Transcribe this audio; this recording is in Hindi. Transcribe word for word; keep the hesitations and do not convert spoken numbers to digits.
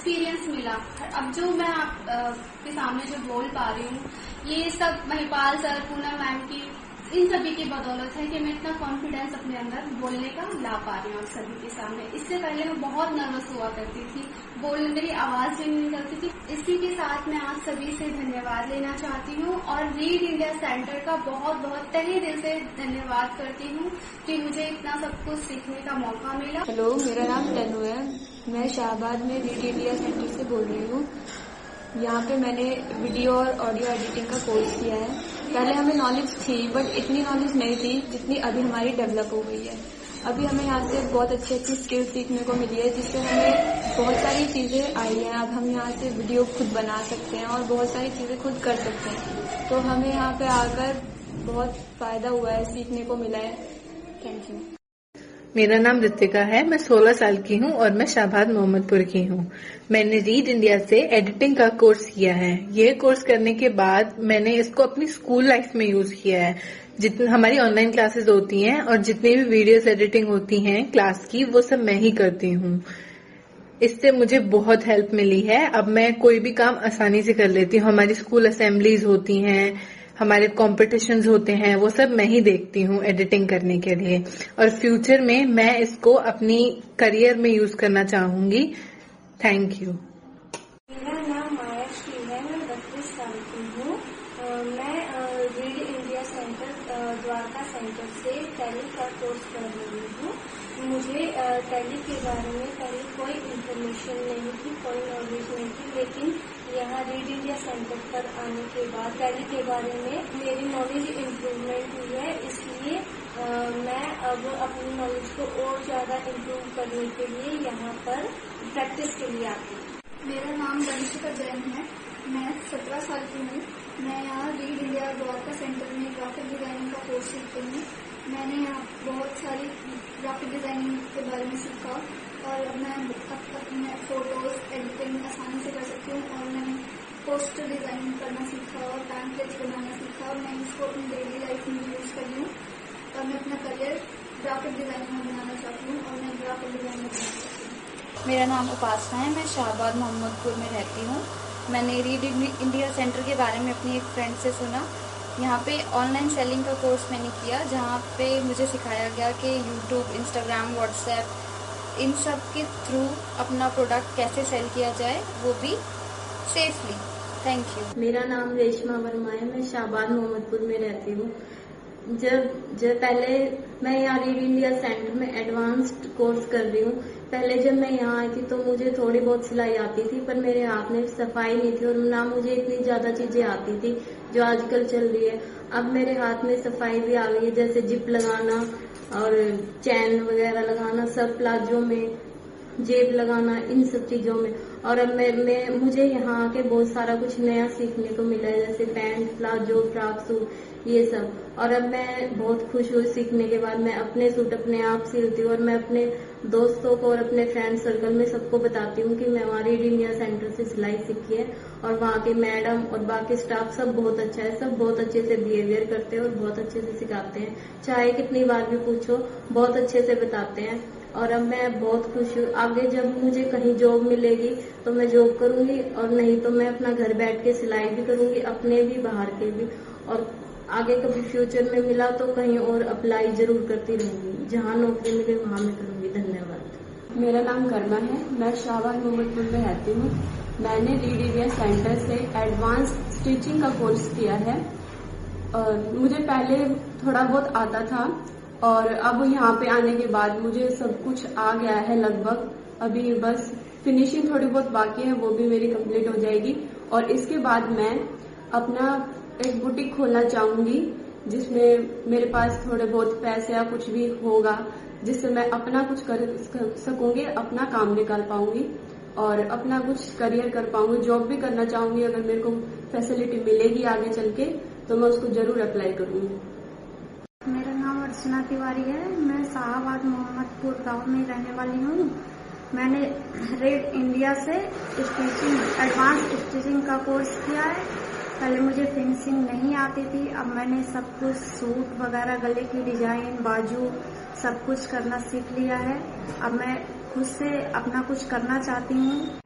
एक्सपीरियंस मिला। अब जो मैं आपके सामने जो बोल पा रही हूँ, ये सब महिपाल सर, पूनम मैम की, इन सभी की बदौलत है कि मैं इतना कॉन्फिडेंस अपने अंदर बोलने का ला पा रही हूँ आप सभी के सामने। इससे पहले मैं बहुत नर्वस हुआ करती थी, बोलने मेरी आवाज भी नहीं निकलती थी। इसी के साथ मैं आज सभी से धन्यवाद लेना चाहती हूँ और रीड इंडिया सेंटर का बहुत बहुत तहे दिल से धन्यवाद करती हूँ कि मुझे इतना सब कुछ सीखने का मौका मिला। हेलो, मेरा नाम तनु है। मैं शाहबाद में रीड इंडिया सेंटर से बोल रही हूँ। यहाँ पे मैंने वीडियो और ऑडियो एडिटिंग का कोर्स किया है। पहले हमें नॉलेज थी, बट इतनी नॉलेज नहीं थी जितनी अभी हमारी डेवलप हो गई है। अभी हमें यहाँ से बहुत अच्छी अच्छी स्किल्स सीखने को मिली है, जिससे हमें बहुत सारी चीजें आई हैं। अब हम यहाँ से वीडियो खुद बना सकते हैं और बहुत सारी चीजें खुद कर सकते हैं। तो हमें यहाँ पे आकर बहुत फायदा हुआ है, सीखने को मिला है। Thank you. मेरा नाम ऋतिका है। मैं सोलह साल की हूँ और मैं शाहबाद मोहम्मदपुर की हूँ। मैंने रीड इंडिया से एडिटिंग का कोर्स किया है। ये कोर्स करने के बाद मैंने इसको अपनी स्कूल लाइफ में यूज किया है। जितनी हमारी ऑनलाइन क्लासेस होती हैं और जितनी भी वीडियोस एडिटिंग होती हैं क्लास की, वो सब मैं ही करती हूँ। इससे मुझे बहुत हेल्प मिली है। अब मैं कोई भी काम आसानी से कर लेती हूँ। हमारी स्कूल असेंबलीज होती हैं, हमारे कॉम्पिटिशन्स होते हैं, वो सब मैं ही देखती हूँ एडिटिंग करने के लिए। और फ्यूचर में मैं इसको अपनी करियर में यूज करना चाहूंगी। Thank you. मेरा नाम माया श्री है। मैं बत्तीस साल की हूँ। मैं read India centre Dwarka centre से टैली का कोर्स कर रही हूँ। मुझे टैली के बारे में पहले कोई इन्फॉर्मेशन नहीं थी, कोई नॉलेज नहीं थी, लेकिन यहाँ रीड इंडिया सेंटर पर आने के बाद टैली के बारे में मेरी नॉलेज इम्प्रूवमेंट हुई है। इसलिए आ, मैं अब अपनी नॉलेज को और ज्यादा इम्प्रूव करने के लिए यहाँ पर प्रैक्टिस के लिए आती हूँ। मेरा नाम दंशिका जैन है। मैं सत्रह साल की हूँ। मैं यहाँ रीड इंडिया द्वारका सेंटर में ग्राफिक डिजाइनिंग का कोर्स सीखती हूँ। मैंने यहाँ बहुत सारी ग्राफिक डिजाइनिंग के बारे में सीखा और अब मैं अपने फोटोज एडिटिंग आसानी से कर सकती हूँ। और मैंने पोस्टर डिजाइनिंग करना सीखा और पैम्पलेट्स बनाना सीखा और मैं इसको अपनी डेली लाइफ में यूज कर रही हूँ। और मैं अपना करियर ग्राफिक डिजाइनिंग में बनाना चाहती हूँ और मैं ग्राफिक डिजाइनर बनना चाहती हूँ। मेरा नाम उपासना है। मैं शाहबाद मोहम्मदपुर में रहती हूँ। मैंने रीड इंडिया सेंटर के बारे में अपनी एक फ्रेंड से सुना। यहाँ पे ऑनलाइन सेलिंग का कोर्स मैंने किया, जहाँ पे मुझे सिखाया गया कि यूट्यूब, इंस्टाग्राम, व्हाट्सएप, इन सब के थ्रू अपना प्रोडक्ट कैसे सेल किया जाए, वो भी सेफली। Thank you. मेरा नाम रेशमा वर्मा है। मैं शाहबाद मोहम्मदपुर में रहती हूँ। जब जब पहले मैं यहाँ रीड इंडिया सेंटर में एडवांस्ड कोर्स कर रही हूँ। पहले जब मैं यहाँ आई थी तो मुझे थोड़ी बहुत सिलाई आती थी, पर मेरे हाथ में सफाई नहीं थी और ना मुझे इतनी ज्यादा चीजें आती थी जो आजकल चल रही है। अब मेरे हाथ में सफाई भी आ गई है, जैसे जिप लगाना और चैन वगैरह लगाना, सब प्लाजो में जेब लगाना, इन सब चीजों में। और अब मैं, मैं मुझे यहाँ आके बहुत सारा कुछ नया सीखने को मिला है, जैसे पैंट, प्लाजो, फ्रॉक सूट, ये सब। और अब मैं बहुत खुश हुई सीखने के बाद। मैं अपने सूट अपने आप सिलती हूँ और मैं अपने दोस्तों को और अपने फ्रेंड सर्कल में सबको बताती हूँ कि मैं वहाँ रीड इंडिया सेंटर से सिलाई सीखी है। और वहाँ के मैडम और बाकी स्टाफ सब बहुत अच्छा है, सब बहुत अच्छे से बिहेवियर करते हैं और बहुत अच्छे से सिखाते हैं। चाहे कितनी बार भी पूछो, बहुत अच्छे से बताते हैं। और अब मैं बहुत खुश हूँ। आगे जब मुझे कहीं जॉब मिलेगी तो मैं जॉब करूंगी, और नहीं तो मैं अपना घर बैठ के सिलाई भी करूंगी, अपने भी बाहर के भी। और आगे कभी फ्यूचर में मिला तो कहीं और अप्लाई जरूर करती रहूंगी। जहाँ नौकरी मिले वहाँ मैं करूंगी। धन्यवाद। मेरा नाम कर्मा है। मैं शाहबाद मोहम्मदपुर में रहती हूँ। मैंने रीड इंडिया सेंटर से एडवांस स्टिचिंग का कोर्स किया है। और मुझे पहले थोड़ा बहुत आता था और अब यहाँ पे आने के बाद मुझे सब कुछ आ गया है लगभग। अभी बस फिनिशिंग थोड़ी बहुत बाकी है, वो भी मेरी कंप्लीट हो जाएगी। और इसके बाद मैं अपना एक बुटीक खोलना चाहूंगी, जिसमें मेरे पास थोड़े बहुत पैसे या कुछ भी होगा, जिससे मैं अपना कुछ कर सकूंगी, अपना काम निकाल पाऊंगी और अपना कुछ करियर कर पाऊंगी। जॉब भी करना चाहूंगी। अगर मेरे को फैसिलिटी मिलेगी आगे चल के तो मैं उसको जरूर अप्लाई करूंगी। मेरा नाम अर्चना तिवारी है। मैं शाहबाद मोहम्मदपुर गांव में रहने वाली हूँ। मैंने रीड इंडिया से स्टिचिंग, एडवांस स्टिचिंग का कोर्स किया है। पहले मुझे फिनिशिंग नहीं आती थी, अब मैंने सब कुछ सूट वगैरह, गले की डिजाइन, बाजू, सब कुछ करना सीख लिया है। अब मैं खुद से अपना कुछ करना चाहती हूँ।